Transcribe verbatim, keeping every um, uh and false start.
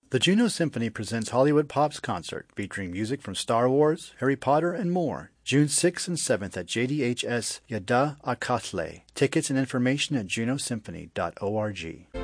The Juno Symphony presents Hollywood Pop's concert, featuring music from Star Wars, Harry Potter, and more. June sixth and seventh at J D H S Yadda Akatle. Tickets and information at juno symphony dot org.